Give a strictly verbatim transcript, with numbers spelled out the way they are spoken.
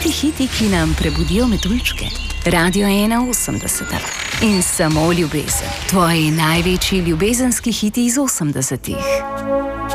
Tisti hiti, ki nam prebudijo metuljčke. Radio ena osemdeset. In samo ljubezen. Tvoji največji ljubezenski hiti iz osemdesetih.